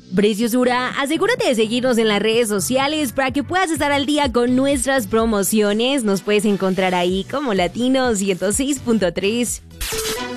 Preciosura, asegúrate de seguirnos en las redes sociales para que puedas estar al día con nuestras promociones. Nos puedes encontrar ahí como Latino 106.3.